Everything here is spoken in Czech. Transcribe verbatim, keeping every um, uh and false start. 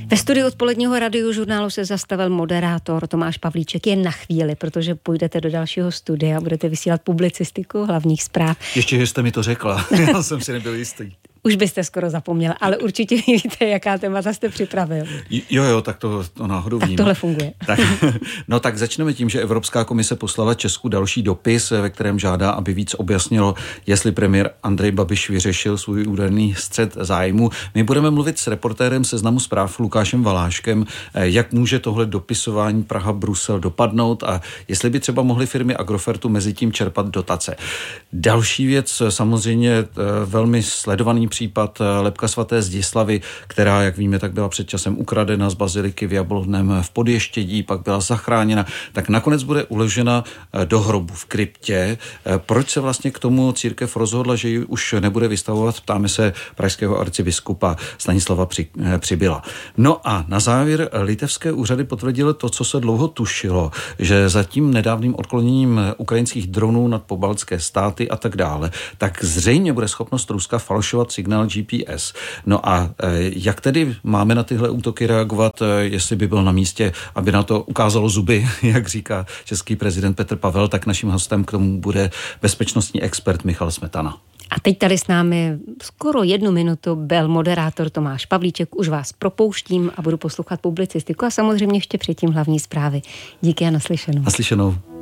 Ve studiu odpoledního radiožurnálu se zastavil moderátor Tomáš Pavlíček jen na chvíli, protože půjdete do dalšího studia a budete vysílat publicistiku hlavních zpráv. Ještě, že jste mi to řekla, já jsem si nebyl jistý. Už byste skoro zapomněl, ale určitě víte, jaká témata jste připravil. Jo, jo, tak to, to náhodou vím. Tak tohle funguje. Tak, no tak začneme tím, že Evropská komise poslala Česku další dopis, ve kterém žádá, aby víc objasnilo, jestli premiér Andrej Babiš vyřešil svůj údajný střet zájmu. My budeme mluvit s reportérem Seznamu zpráv Lukášem Valáškem, jak může tohle dopisování Praha-Brusel dopadnout a jestli by třeba mohly firmy Agrofertu mezi tím čerpat dotace. Další věc, samozřejmě velmi sledovaný případ lebka svaté Zdislavy, která, jak víme, tak byla před časem ukradena z baziliky v Jablonném v Podještědí, pak byla zachráněna, tak nakonec bude uložena do hrobu v kryptě. Proč se vlastně k tomu církev rozhodla, že ji už nebude vystavovat, ptáme se pražského arcibiskupa Stanislava Při, Přibyla. No a na závěr litevské úřady potvrdily to, co se dlouho tušilo, že za tím nedávným odkloněním ukrajinských dronů nad pobaltské státy a tak dále, tak zřejmě bude schopnost Ruska falšovat signál G P S. No a jak tedy máme na tyhle útoky reagovat, jestli by byl na místě, aby na to ukázalo zuby, jak říká český prezident Petr Pavel, tak naším hostem k tomu bude bezpečnostní expert Michal Smetana. A teď tady s námi skoro jednu minutu byl moderátor Tomáš Pavlíček. Už vás propouštím a budu poslouchat publicistiku a samozřejmě ještě předtím hlavní zprávy. Díky a naslyšenou. Naslyšenou.